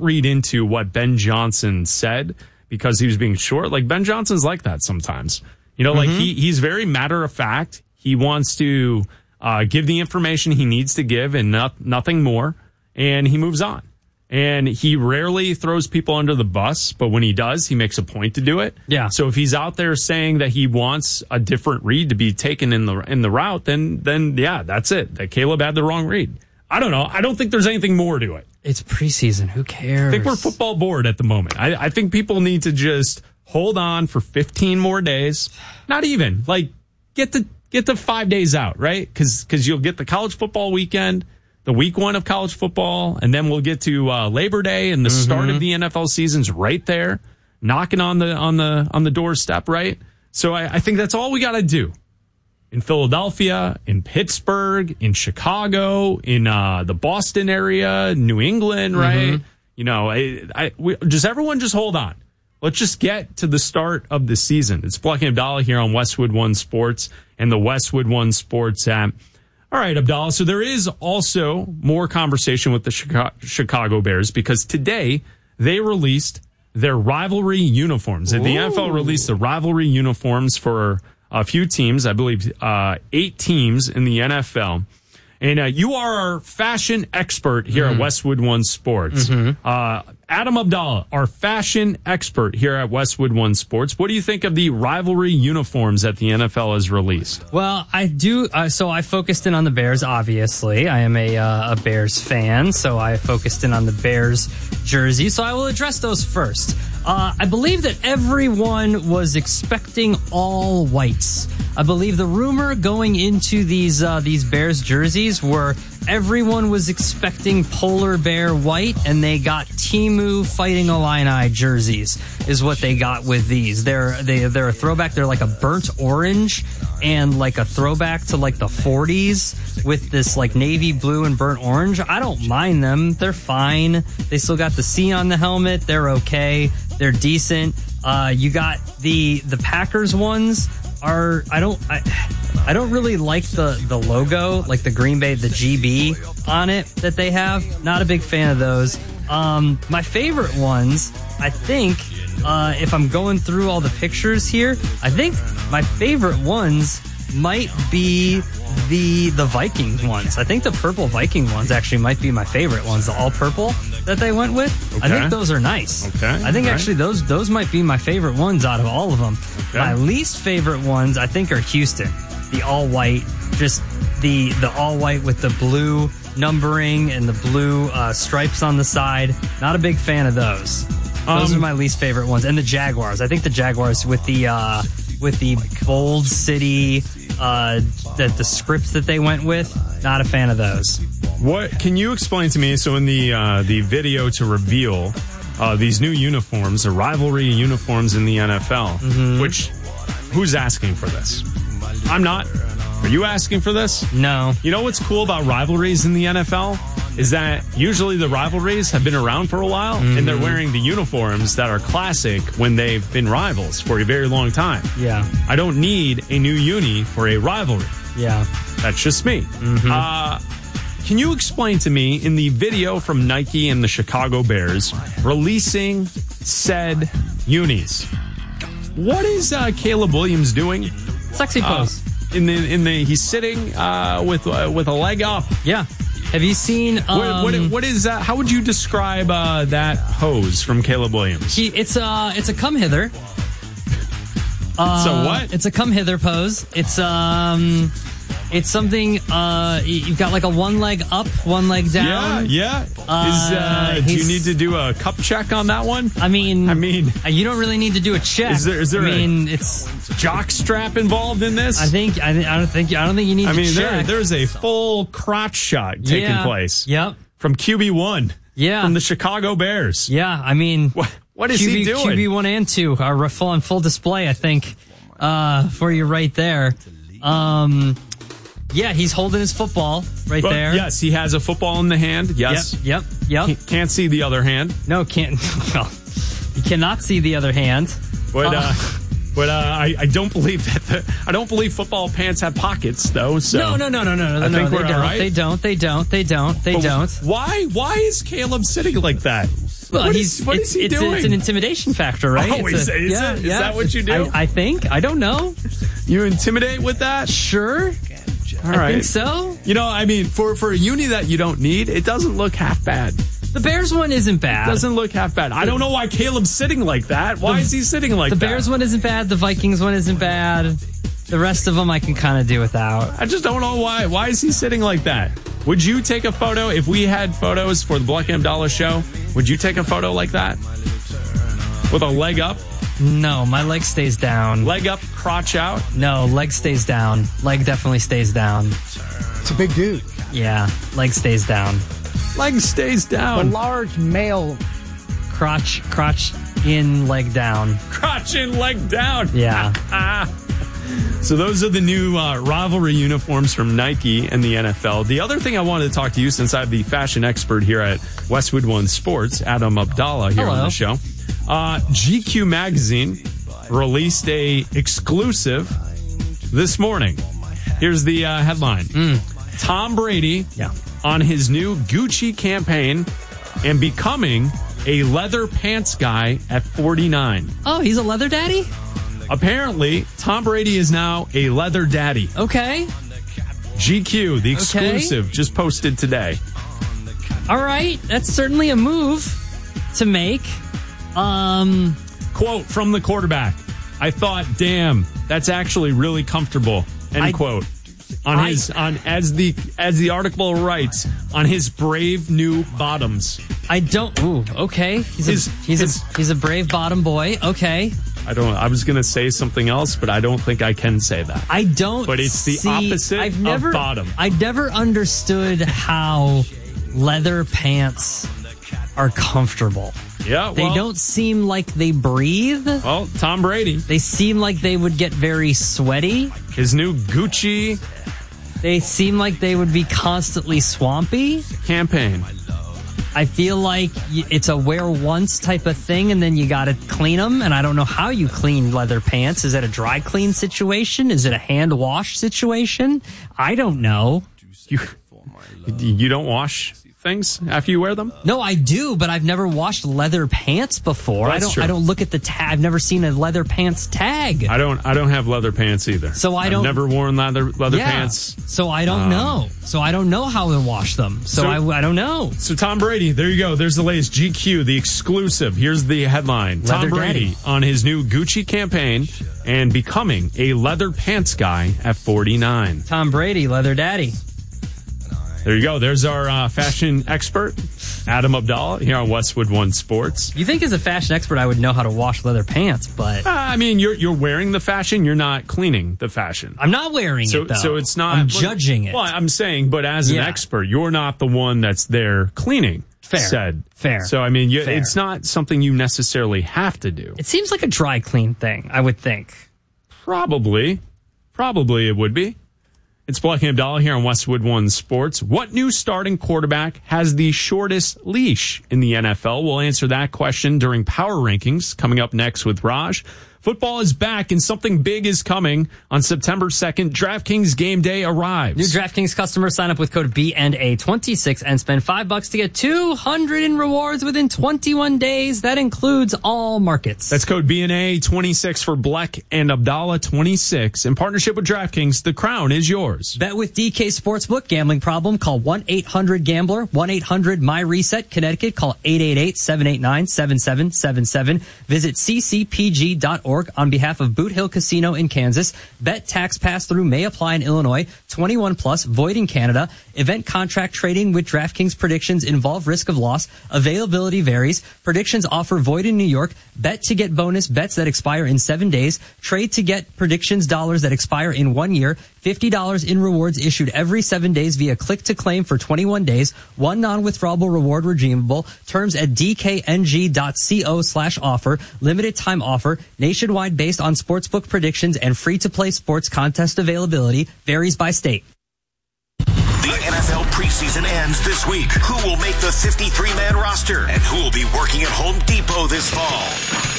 read into what Ben Johnson said because he was being short. Like, Ben Johnson's like that sometimes. You know, like he's very matter of fact. He wants to give the information he needs to give and nothing more, and he moves on. And he rarely throws people under the bus, but when he does, he makes a point to do it. Yeah. So if he's out there saying that he wants a different read to be taken in the route, then yeah, that's it. That Caleb had the wrong read. I don't know. I don't think there's anything more to it. It's preseason. Who cares? I think we're football bored at the moment. I think people need to just hold on for 15 more days. Not even. Like, get the 5 days out, right? Because you'll get the college football weekend, the week one of college football, and then we'll get to Labor Day and the start of the NFL season's right there, knocking on the doorstep, right? So I think that's all we got to do. In Philadelphia, in Pittsburgh, in Chicago, in the Boston area, New England, right? You know, everyone just hold on. Let's just get to the start of the season. It's Plucky Abdallah here on Westwood One Sports and the Westwood One Sports app. All right, Abdallah. So there is also more conversation with the Chicago Bears because today they released their rivalry uniforms. The NFL released the rivalry uniforms for a few teams, I believe 8 teams in the NFL. And you are our fashion expert here at Westwood One Sports. Adam Abdallah, our fashion expert here at Westwood One Sports. What do you think of the rivalry uniforms that the NFL has released? Well, I do. So I focused in on the Bears, obviously. I am a Bears fan, so I focused in on the Bears jersey. So I will address those first. I believe that everyone was expecting all whites. I believe the rumor going into these Bears jerseys were everyone was expecting polar bear white, and they got Temu Fighting Illini jerseys is what they got with these. They're a throwback. They're like a burnt orange and like a throwback to like the 40s with this like navy blue and burnt orange. I don't mind them. They're fine. They still got the C on the helmet. They're okay. They're decent. You got the Packers ones are I don't really like the logo, like the Green Bay, the GB on it that they have. Not a big fan of those. My favorite ones, I think, if I'm going through all the pictures here, I think my favorite ones might be the Viking ones. I think the purple Viking ones actually might be my favorite ones, the all purple that they went with. Okay. I think those are nice. Okay. I think actually those might be my favorite ones out of all of them. Okay. My least favorite ones, I think, are Houston. The all white, just the all white with the blue numbering and the blue stripes on the side. Not a big fan of those. Those are my least favorite ones. And the Jaguars. I think the Jaguars with the Bold City, the scripts that they went with, not a fan of those. What can you explain to me? So in the video to reveal these new uniforms, the rivalry uniforms in the NFL, which who's asking for this? I'm not. Are you asking for this? No. You know what's cool about rivalries in the NFL is that usually the rivalries have been around for a while, and they're wearing the uniforms that are classic when they've been rivals for a very long time. Yeah. I don't need a new uni for a rivalry. Yeah. That's just me. Can you explain to me, in the video from Nike and the Chicago Bears releasing said unis, what is Caleb Williams doing? Sexy pose. He's sitting with a leg up. Yeah. Have you seen what is that? How would you describe that pose from Caleb Williams? It's a come hither. So what? It's a come hither pose. It's something you've got like a one leg up, one leg down. Yeah. Do you need to do a cup check on that one? I mean, you don't really need to do a check. Is there it's jock strap involved in this? I don't think you need to check. There's a full crotch shot taking place. Yep. From QB1. Yeah. From the Chicago Bears. Yeah, I mean, what is he doing? QB1 and 2 are on full display, I think, for you right there. Yeah, he's holding his football there. Yes, he has a football in the hand. Yes. Yep. Can't see the other hand. No, can't. Well, you cannot see the other hand. But I don't believe that. I don't believe football pants have pockets, though. So no. I think we're all right. They don't. Why is Caleb sitting like that? Well, what is he doing? It's an intimidation factor, right? Oh, is it? Is that what you do? I think. I don't know. You intimidate with that? Sure. All right. I think so. You know, I mean, for a uni that you don't need, it doesn't look half bad. The Bears one isn't bad. Doesn't look half bad. I don't know why Caleb's sitting like that. Why is he sitting like that? The Bears one isn't bad. The Vikings one isn't bad. The rest of them I can kind of do without. I just don't know why. Why is he sitting like that? Would you take a photo if we had photos for the Black and Abdallah show? Would you take a photo like that? With a leg up? No, my leg stays down. Leg up, crotch out? No, leg stays down. Leg definitely stays down. It's a big dude. Yeah, leg stays down. Leg stays A down. large male. Crotch in, leg down. Crotch in, leg down. Yeah. So those are the new rivalry uniforms from Nike and the NFL. The other thing I wanted to talk to you, since I have the fashion expert here at Westwood One Sports, Adam Abdallah, here on the show. GQ Magazine released a exclusive this morning. Here's the headline. Tom Brady on his new Gucci campaign and becoming a leather pants guy at 49. Oh, he's a leather daddy? Apparently, Tom Brady is now a leather daddy. Okay. GQ, the exclusive, just posted today. All right. That's certainly a move to make. Quote from the quarterback. I thought, damn, that's actually really comfortable. End quote. As the article writes, on his brave new bottoms. I don't. Ooh, okay. He's a brave bottom boy. Okay. I was going to say something else, but I don't think I can say that. I don't. But it's the opposite of bottom. I never understood how leather pants are comfortable. Yeah, well, they don't seem like they breathe. Well, Tom Brady. They seem like they would get very sweaty. His new Gucci. They seem like they would be constantly swampy. Campaign. I feel like it's a wear once type of thing, and then you got to clean them. And I don't know how you clean leather pants. Is it a dry clean situation? Is it a hand wash situation? I don't know. You don't wash things after you wear them? No, I do, but I've never washed leather pants before. That's true. I don't look at the tag. I've never seen a leather pants tag. I don't have leather pants either. So I've never worn leather pants. So I don't know. So I don't know how to wash them. So I don't know. So Tom Brady, there you go. There's the latest GQ, the exclusive. Here's the headline. Leather Tom Brady daddy. on his new Gucci campaign and becoming a leather pants guy at 49. Tom Brady, leather daddy. There you go. There's our fashion expert, Adam Abdallah, here on Westwood One Sports. You think as a fashion expert I would know how to wash leather pants, but... I mean, you're wearing the fashion. You're not cleaning the fashion. I'm not wearing it, though. So it's not... I'm judging it. Well, I'm saying, but as an expert, you're not the one that's there cleaning. Fair. So, I mean, it's not something you necessarily have to do. It seems like a dry clean thing, I would think. Probably it would be. It's Black and Abdallah here on Westwood One Sports. What new starting quarterback has the shortest leash in the NFL? We'll answer that question during Power Rankings coming up next with Raj. Football is back and something big is coming on September 2nd. DraftKings Game Day arrives. New DraftKings customers sign up with code BNA26 and spend $5 to get $200 in rewards within 21 days. That includes all markets. That's code BNA26 for Black and Abdallah 26. In partnership with DraftKings, the crown is yours. Bet with DK Sportsbook. Gambling problem? Call 1-800-GAMBLER. 1-800-MY-RESET. Connecticut. Call 888-789-7777. Visit ccpg.org. On behalf of Boot Hill Casino in Kansas. Bet tax pass-through may apply in Illinois. 21 plus, void in Canada. Event contract trading with DraftKings predictions involve risk of loss. Availability varies. Predictions offer void in New York. Bet to get bonus bets that expire in 7 days. Trade to get predictions dollars that expire in 1 year. $50 in rewards issued every 7 days via click to claim for 21 days. One non-withdrawable reward redeemable. Terms at dkng.co/offer. Limited time offer. Nationwide based on sportsbook predictions and free-to-play sports contest availability. Varies by state. The NFL preseason ends this week. Who will make the 53-man roster? And who will be working at Home Depot this fall?